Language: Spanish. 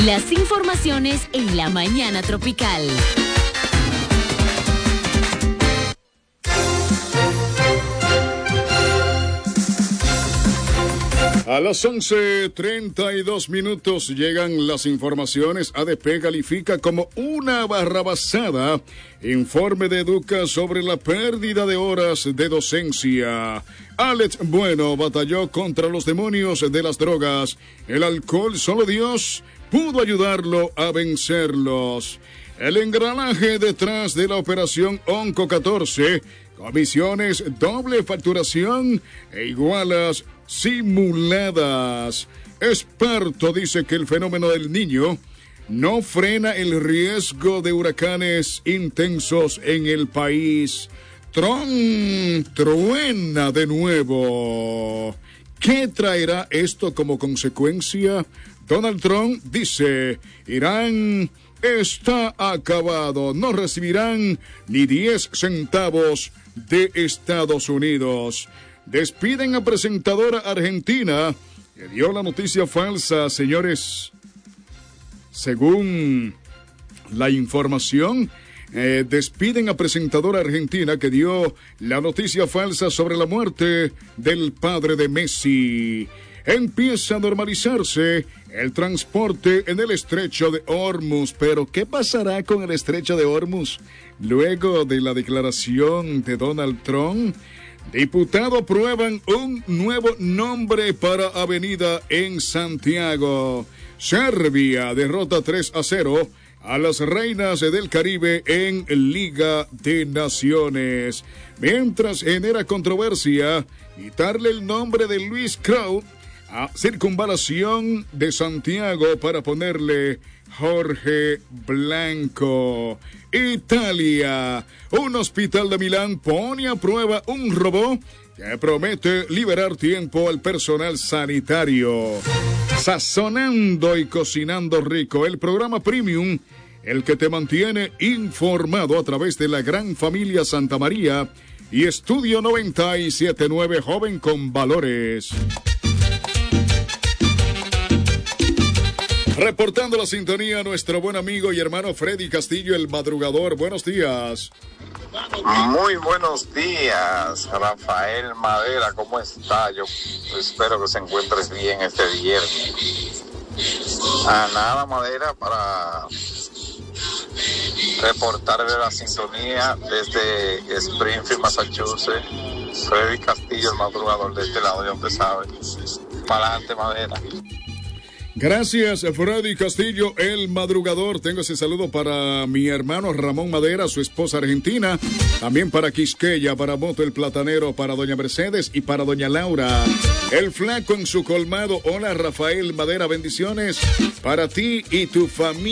Las informaciones en la mañana tropical. A las 11:32 llegan las informaciones. ADP califica como una barrabasada informe de Educa sobre la pérdida de horas de docencia. Alex Bueno batalló contra los demonios de las drogas. El alcohol, solo Dios pudo ayudarlo a vencerlos. El engranaje detrás de la operación Onco 14, comisiones, doble facturación e igualas simuladas. Esparto dice que el fenómeno del Niño no frena el riesgo de huracanes intensos en el país. Trump truena de nuevo. ¿Qué traerá esto como consecuencia? Donald Trump dice: Irán está acabado, no recibirán ni 10 centavos de Estados Unidos. Despiden a presentadora argentina que dio la noticia falsa, señores. Según la información, despiden a presentadora argentina que dio la noticia falsa sobre la muerte del padre de Messi. Empieza a normalizarse el transporte en el estrecho de Hormuz. Pero, ¿qué pasará con el estrecho de Hormuz luego de la declaración de Donald Trump? Diputados aprueban un nuevo nombre para avenida en Santiago. Serbia derrota 3-0 a las Reinas del Caribe en Liga de Naciones. Mientras genera controversia quitarle el nombre de Luis Crow a Circunvalación de Santiago para ponerle Jorge Blanco. Italia, un hospital de Milán pone a prueba un robot que promete liberar tiempo al personal sanitario. Sazonando y cocinando rico, el programa Premium, el que te mantiene informado a través de la gran familia Santa María y Estudio 97.9, joven con valores. Reportando la sintonía, nuestro buen amigo y hermano Freddy Castillo, el madrugador. Buenos días. Muy buenos días, Rafael Madera. ¿Cómo está? Yo espero que se encuentres bien este viernes. Nada, Madera, para reportarle la sintonía desde Springfield, Massachusetts. Freddy Castillo, el madrugador de este lado, ya usted sabe. Para adelante, Madera. Gracias, Freddy Castillo, el madrugador. Tengo ese saludo para mi hermano Ramón Madera, su esposa argentina, también para Quisqueya, para Moto el Platanero, para doña Mercedes y para doña Laura. El Flaco en su colmado. Hola, Rafael Madera, bendiciones para ti y tu familia.